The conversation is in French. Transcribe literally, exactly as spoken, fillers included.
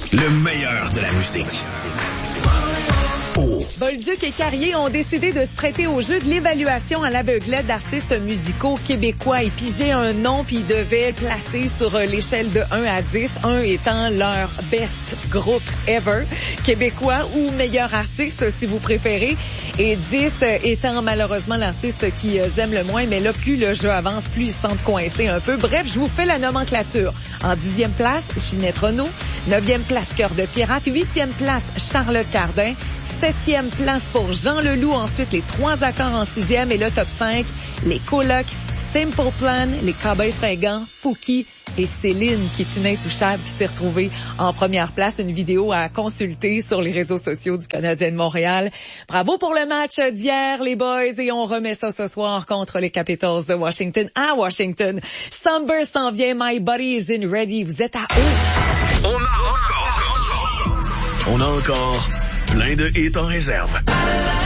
Le meilleur de la musique. Oh. Bolduc et Carrier ont décidé de se prêter au jeu de l'évaluation à l'aveuglette d'artistes musicaux québécois et piger un nom, puis ils devaient le placer sur l'échelle de un à dix, un étant leur best groupe ever, québécois ou meilleur artiste si vous préférez, et dix étant malheureusement l'artiste qu'ils aiment le moins, mais là, plus le jeu avance, plus ils se sentent coincés un peu. Bref, je vous fais la nomenclature. En dixième place, Ginette Renault. Neuvième place, Cœur de Pirate. Huitième place, Charlotte Cardin. Septième place pour Jean Leloup. Ensuite, les trois accords en sixième. Et le top cinq, les Colocs, Simple Plan, les Cowboys fringants, Fouki et Céline, qui est une intouchable, qui s'est retrouvée en première place. Une vidéo à consulter sur les réseaux sociaux du Canadien de Montréal. Bravo pour le match d'hier, les boys. Et on remet ça ce soir contre les Capitals de Washington à Washington. Summer s'en vient. My body is in ready. Vous êtes à haut. On a encore... On a encore plein de hits en réserve.